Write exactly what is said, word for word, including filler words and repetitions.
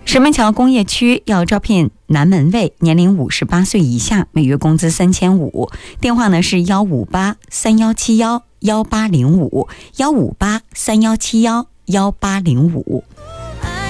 石门桥工业区要招聘男门卫，年龄五十八岁以下，每月工资三千五。电话呢是幺五八三幺七幺幺八零五幺五八三幺七幺幺八零五。